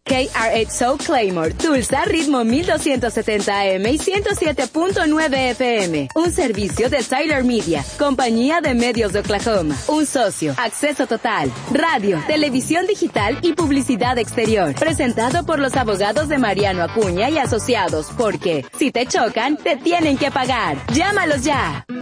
KRXO Claymore, Tulsa, ritmo 1270 AM y 107.9 FM. Un servicio de Tyler Media, compañía de medios de Oklahoma. Un socio, acceso total, radio, televisión digital y publicidad exterior. Presentado por los abogados de Mariano Acuña y Asociados, porque si te chocan, te tienen que pagar. Llámalos ya.